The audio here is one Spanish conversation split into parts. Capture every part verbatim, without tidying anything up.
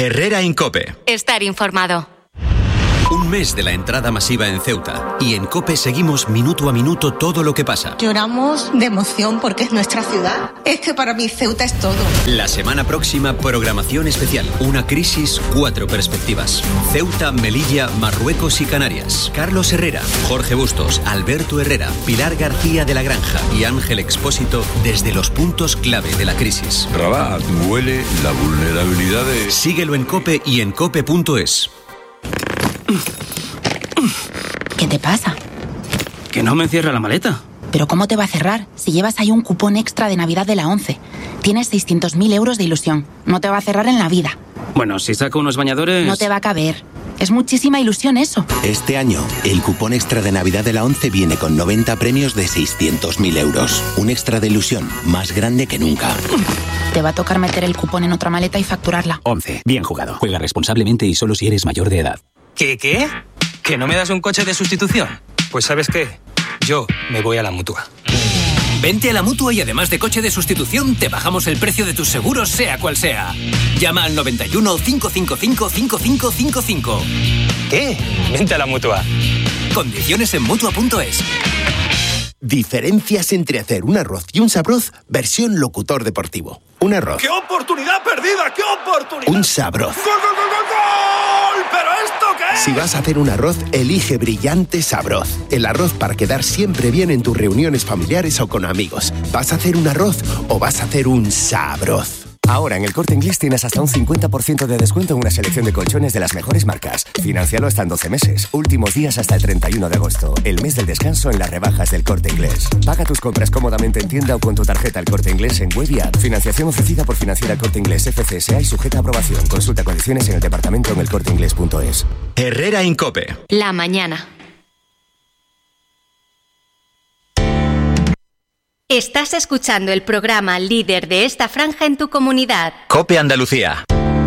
Herrera en COPE. Estar informado. Un mes de la entrada masiva en Ceuta y en COPE seguimos minuto a minuto todo lo que pasa. Lloramos de emoción porque es nuestra ciudad. Es que para mí Ceuta es todo. La semana próxima, programación especial. Una crisis, cuatro perspectivas. Ceuta, Melilla, Marruecos y Canarias. Carlos Herrera, Jorge Bustos, Alberto Herrera, Pilar García de la Granja y Ángel Expósito desde los puntos clave de la crisis. Rabat, huele la vulnerabilidad de... Síguelo en COPE y en cope punto es. ¿Qué te pasa? Que no me cierra la maleta. ¿Pero cómo te va a cerrar? Si llevas ahí un cupón extra de Navidad de la ONCE. Tienes seiscientos mil euros de ilusión. No te va a cerrar en la vida. Bueno, si saco unos bañadores... No te va a caber. Es muchísima ilusión eso. Este año, el cupón extra de Navidad de la ONCE viene con noventa premios de seiscientos mil euros. Un extra de ilusión más grande que nunca. Te va a tocar meter el cupón en otra maleta y facturarla. ONCE. Bien jugado. Juega responsablemente y solo si eres mayor de edad. ¿Qué, qué? ¿Que no me das un coche de sustitución? Pues ¿sabes qué? Yo me voy a la Mutua. Vente a la Mutua y además de coche de sustitución, te bajamos el precio de tus seguros, sea cual sea. Llama al noventa y uno, cinco cinco cinco, cinco cinco cinco cinco. ¿Qué? Vente a la Mutua. Condiciones en Mutua punto es. Diferencias entre hacer un arroz y un sabroz, versión locutor deportivo. Un arroz. ¡Qué oportunidad perdida! ¡Qué oportunidad! Un sabroz. ¡Gol, gol, gol, gol, gol! ¿Pero esto qué es? Si vas a hacer un arroz, elige Brillante Sabroz. El arroz para quedar siempre bien en tus reuniones familiares o con amigos. ¿Vas a hacer un arroz o vas a hacer un sabroz? Ahora en el Corte Inglés tienes hasta un cincuenta por ciento de descuento en una selección de colchones de las mejores marcas. Financialo hasta en doce meses. Últimos días hasta el treinta y uno de agosto. El mes del descanso en las rebajas del Corte Inglés. Paga tus compras cómodamente en tienda o con tu tarjeta El Corte Inglés en web y app. Financiación ofrecida por Financiera Corte Inglés F C S A y sujeta a aprobación. Consulta condiciones en el departamento en el corte inglés punto es. Herrera en COPE. La mañana. Estás escuchando el programa líder de esta franja en tu comunidad. COPE Andalucía.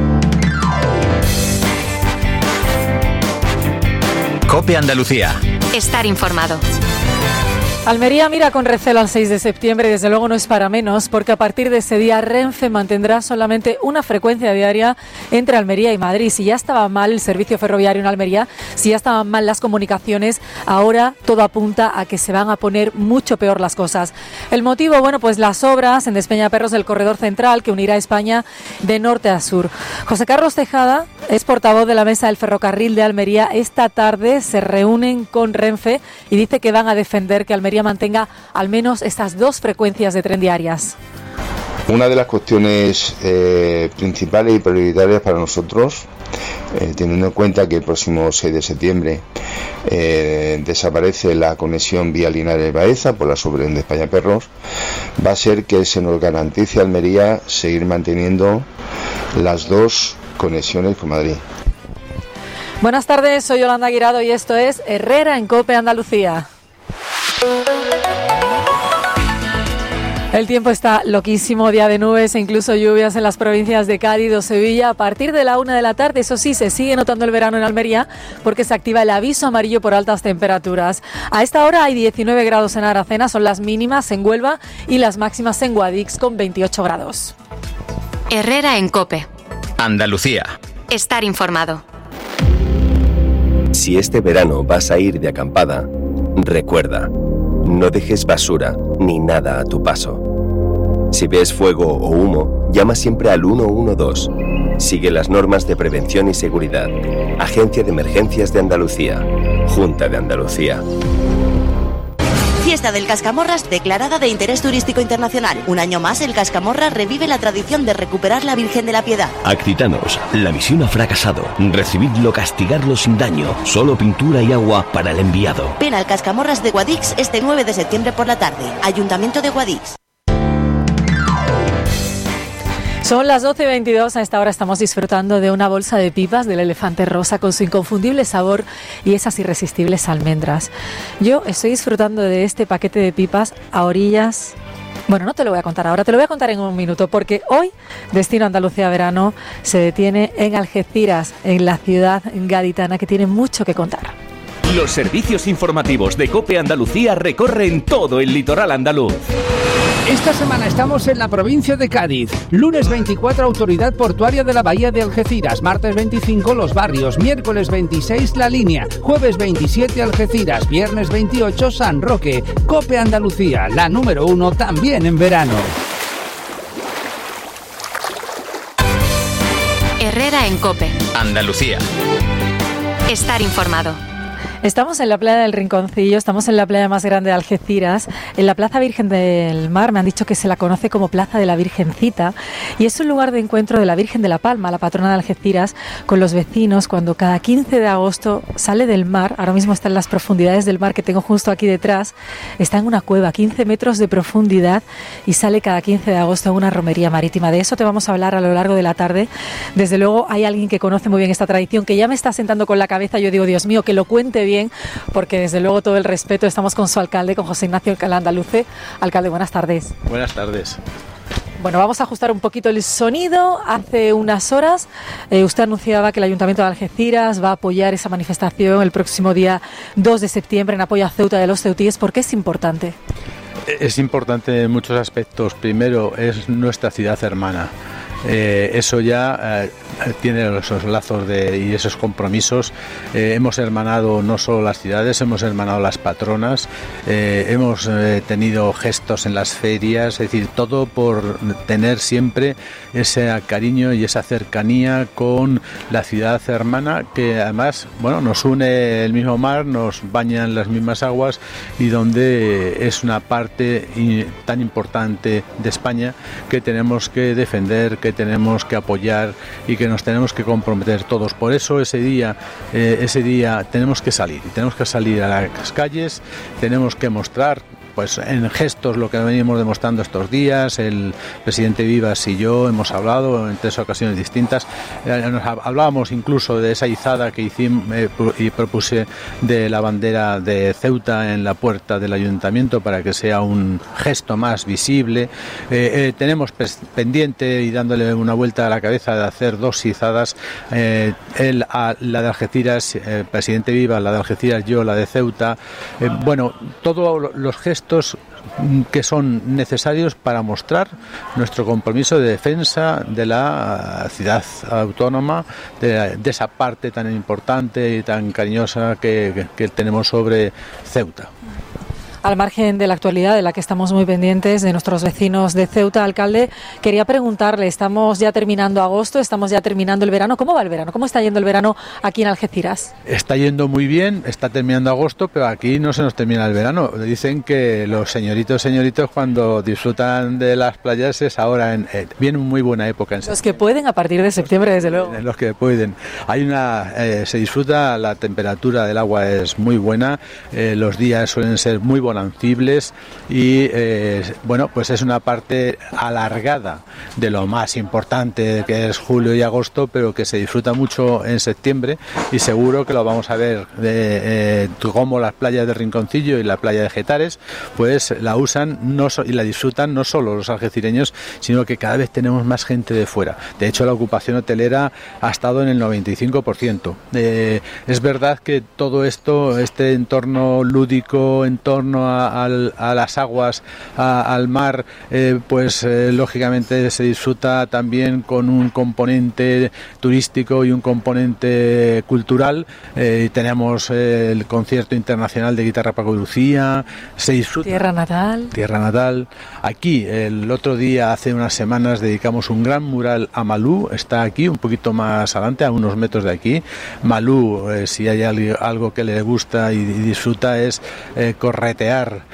COPE Andalucía. Estar informado. Almería mira con recelo al seis de septiembre y desde luego no es para menos, porque a partir de ese día Renfe mantendrá solamente una frecuencia diaria entre Almería y Madrid. Si ya estaba mal el servicio ferroviario en Almería, si ya estaban mal las comunicaciones, ahora todo apunta a que se van a poner mucho peor las cosas. El motivo, bueno, pues las obras en Despeñaperros del corredor central que unirá a España de norte a sur. José Carlos Tejada es portavoz de la mesa del ferrocarril de Almería. Esta tarde se reúnen con Renfe y dice que van a defender que Almería mantenga al menos estas dos frecuencias de tren diarias. Una de las cuestiones eh, principales y prioritarias para nosotros, eh, teniendo en cuenta que el próximo seis de septiembre eh, desaparece la conexión vía Linares-Baeza por las obras de Despeñaperros, va a ser que se nos garantice a Almería seguir manteniendo las dos conexiones con Madrid. Buenas tardes, soy Yolanda Guirado y esto es Herrera en COPE Andalucía. El tiempo está loquísimo, día de nubes e incluso lluvias en las provincias de Cádiz o Sevilla. A partir de la una de la tarde, eso sí, se sigue notando el verano en Almería porque se activa el aviso amarillo por altas temperaturas. A esta hora hay diecinueve grados en Aracena, son las mínimas en Huelva y las máximas en Guadix con veintiocho grados. Herrera en COPE. Andalucía. Estar informado. Si este verano vas a ir de acampada, recuerda, no dejes basura ni nada a tu paso. Si ves fuego o humo, llama siempre al uno uno dos. Sigue las normas de prevención y seguridad. Agencia de Emergencias de Andalucía. Junta de Andalucía. Fiesta del Cascamorras declarada de interés turístico internacional. Un año más, el Cascamorras revive la tradición de recuperar la Virgen de la Piedad. Accitanos, la misión ha fracasado. Recibidlo, castigarlo sin daño. Solo pintura y agua para el enviado. Ven al Cascamorras de Guadix este nueve de septiembre por la tarde. Ayuntamiento de Guadix. Son las doce y veintidós, a esta hora estamos disfrutando de una bolsa de pipas del Elefante Rosa con su inconfundible sabor y esas irresistibles almendras. Yo estoy disfrutando de este paquete de pipas a orillas... Bueno, no te lo voy a contar ahora, te lo voy a contar en un minuto, porque hoy Destino Andalucía Verano se detiene en Algeciras, en la ciudad gaditana, que tiene mucho que contar. Los servicios informativos de COPE Andalucía recorren todo el litoral andaluz. Esta semana estamos en la provincia de Cádiz. Lunes veinticuatro, Autoridad Portuaria de la Bahía de Algeciras. Martes veinticinco, Los Barrios. Miércoles veintiséis, La Línea. Jueves veintisiete, Algeciras. Viernes veintiocho, San Roque. COPE Andalucía, la número uno también en verano. Herrera en COPE. Andalucía. Estar informado. Estamos en la playa del Rinconcillo, estamos en la playa más grande de Algeciras, en la Plaza Virgen del Mar. Me han dicho que se la conoce como Plaza de la Virgencita y es un lugar de encuentro de la Virgen de la Palma, la patrona de Algeciras, con los vecinos cuando cada quince de agosto sale del mar. Ahora mismo está en las profundidades del mar que tengo justo aquí detrás. Está en una cueva, quince metros de profundidad, y sale cada quince de agosto a una romería marítima. De eso te vamos a hablar a lo largo de la tarde. Desde luego hay alguien que conoce muy bien esta tradición, que ya me está sentando con la cabeza. Yo digo, Dios mío, que lo cuente bien. Bien, porque desde luego todo el respeto. Estamos con su alcalde, con José Ignacio Andaluce. Alcalde, buenas tardes. Buenas tardes. Bueno, vamos a ajustar un poquito el sonido. Hace unas horas eh, usted anunciaba que el Ayuntamiento de Algeciras va a apoyar esa manifestación el próximo día dos de septiembre en apoyo a Ceuta de los ceutíes. ¿Por qué es importante? Es importante en muchos aspectos. Primero, es nuestra ciudad hermana. Eh, eso ya eh, tiene esos lazos de, y esos compromisos. Eh, hemos hermanado no solo las ciudades, hemos hermanado las patronas, eh, hemos eh, tenido gestos en las ferias, es decir, todo por tener siempre ese cariño y esa cercanía con la ciudad hermana, que además, bueno, nos une el mismo mar, nos bañan las mismas aguas y donde es una parte tan importante de España que tenemos que defender, que tenemos que apoyar y que nos tenemos que comprometer todos. Por eso ese día, eh, ese día tenemos que salir, y tenemos que salir a las calles, tenemos que mostrar pues en gestos lo que venimos demostrando estos días. El presidente Vivas y yo hemos hablado en tres ocasiones distintas. Eh, nos hablábamos incluso de esa izada que hicimos eh, y propuse de la bandera de Ceuta en la puerta del ayuntamiento para que sea un gesto más visible. Eh, eh, tenemos pendiente y dándole una vuelta a la cabeza de hacer dos izadas, eh, él a la de Algeciras, el eh, presidente Vivas, la de Algeciras, yo la de Ceuta. Eh, bueno, todos los gestos que son necesarios para mostrar nuestro compromiso de defensa de la ciudad autónoma, de, de esa parte tan importante y tan cariñosa que, que, que tenemos sobre Ceuta. Al margen de la actualidad, de la que estamos muy pendientes, de nuestros vecinos de Ceuta, alcalde, quería preguntarle, estamos ya terminando agosto, estamos ya terminando el verano. ¿Cómo va el verano? ¿Cómo está yendo el verano aquí en Algeciras? Está yendo muy bien, está terminando agosto, pero aquí no se nos termina el verano. Dicen que los señoritos, señoritos, cuando disfrutan de las playas es ahora, en, eh, viene muy buena época. En los que pueden a partir de septiembre, desde luego. Los que pueden. Hay una, eh, se disfruta, la temperatura del agua es muy buena, eh, los días suelen ser muy buenos, lancibles y eh, bueno, pues es una parte alargada de lo más importante que es julio y agosto, pero que se disfruta mucho en septiembre y seguro que lo vamos a ver de, eh, como las playas de Rinconcillo y la playa de Getares, pues la usan no so, y la disfrutan no solo los algecireños, sino que cada vez tenemos más gente de fuera. De hecho, la ocupación hotelera ha estado en el noventa y cinco por ciento. Eh, es verdad que todo esto, este entorno lúdico, en torno a, a, a las aguas, a, al mar, eh, pues eh, lógicamente se disfruta también con un componente turístico y un componente cultural. Eh, tenemos eh, el concierto internacional de guitarra Paco de Lucía, se disfruta. Tierra natal. Tierra natal. Aquí, el otro día, hace unas semanas, dedicamos un gran mural a Malú, está aquí, un poquito más adelante, a unos metros de aquí. Malú, eh, si hay algo que le gusta y, y disfruta, es eh, corretear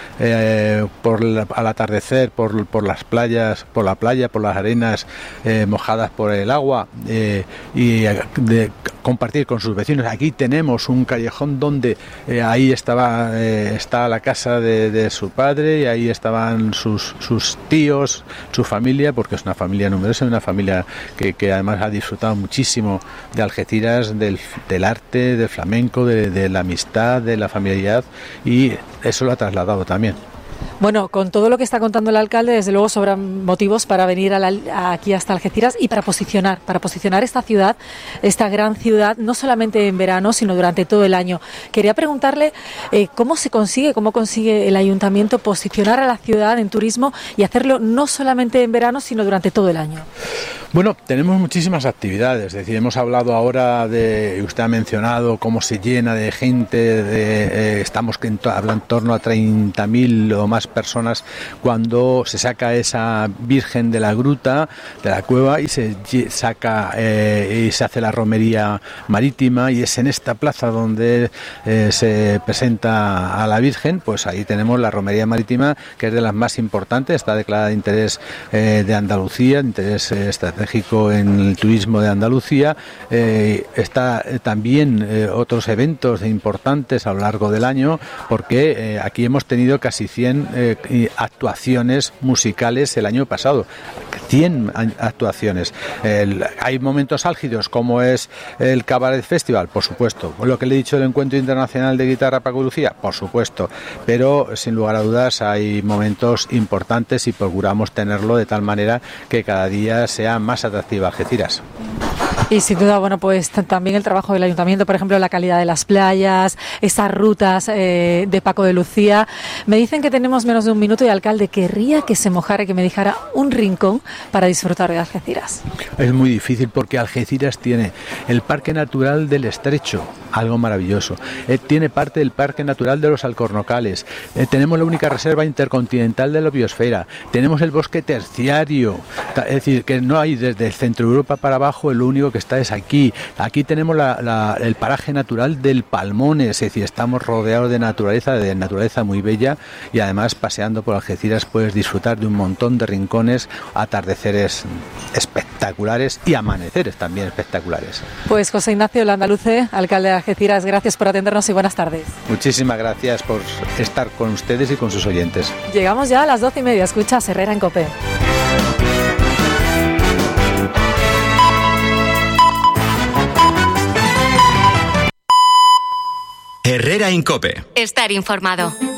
eh, por la, al atardecer por, por las playas, por la playa, por las arenas eh, mojadas por el agua eh, y de compartir con sus vecinos. Aquí tenemos un callejón donde eh, ahí estaba eh, está la casa de, de su padre y ahí estaban sus, sus tíos, su familia, porque es una familia numerosa, una familia que, que además ha disfrutado muchísimo de Algeciras, del, del arte, del flamenco, de, de la amistad, de la familiaridad, y eso lo ha trasladado también. Bueno, con todo lo que está contando el alcalde, desde luego sobran motivos para venir a la, a aquí hasta Algeciras y para posicionar, para posicionar esta ciudad, esta gran ciudad, no solamente en verano, sino durante todo el año. Quería preguntarle eh, cómo se consigue, cómo consigue el ayuntamiento posicionar a la ciudad en turismo y hacerlo no solamente en verano, sino durante todo el año. Bueno, tenemos muchísimas actividades, es decir, hemos hablado ahora de, usted ha mencionado cómo se llena de gente, de, eh, estamos en, to, en torno a treinta mil o más personas cuando se saca esa Virgen de la Gruta, de la cueva, y se saca eh, y se hace la romería marítima, y es en esta plaza donde eh, se presenta a la Virgen. Pues ahí tenemos la romería marítima, que es de las más importantes, está declarada de interés eh, de Andalucía, de interés eh, estratégico en el turismo de Andalucía. Eh, está eh, también eh, otros eventos importantes a lo largo del año, porque eh, aquí hemos tenido casi cien eh, actuaciones musicales el año pasado, cien actuaciones. El, hay momentos álgidos como es el Cabaret Festival, por supuesto, lo que le he dicho del Encuentro Internacional de Guitarra Paco de Lucía, por supuesto, pero sin lugar a dudas hay momentos importantes y procuramos tenerlo de tal manera que cada día sea más atractiva Algeciras. Y sin duda, bueno, pues también el trabajo del ayuntamiento, por ejemplo, la calidad de las playas, esas rutas eh, de Paco de Lucía. Me dicen que tenemos menos de un minuto y, alcalde, querría que se mojara y que me dejara un rincón para disfrutar de Algeciras. Es muy difícil porque Algeciras tiene el Parque Natural del Estrecho, algo maravilloso. Eh, tiene parte del Parque Natural de los Alcornocales. Eh, tenemos la única reserva intercontinental de la biosfera. Tenemos el bosque terciario. Es decir, que no hay desde el centro de Europa para abajo, el único que está es aquí. Aquí tenemos la, la, el paraje natural del Palmones, es decir, estamos rodeados de naturaleza, de naturaleza muy bella, y además paseando por Algeciras puedes disfrutar de un montón de rincones, atardeceres espectaculares y amaneceres también espectaculares. Pues José Ignacio Landaluce, alcalde de Algeciras, gracias por atendernos y buenas tardes. Muchísimas gracias por estar con ustedes y con sus oyentes. Llegamos ya a las doce y media, escucha Herrera en COPE. Herrera en COPE. Estar informado.